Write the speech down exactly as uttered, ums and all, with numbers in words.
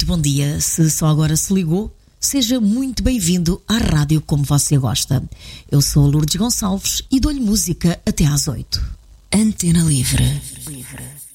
muito bom dia. Se só agora se ligou, seja muito bem-vindo à rádio como você gosta. Eu sou a Lourdes Gonçalves e dou-lhe música até às oito. Antena Livre. Livre.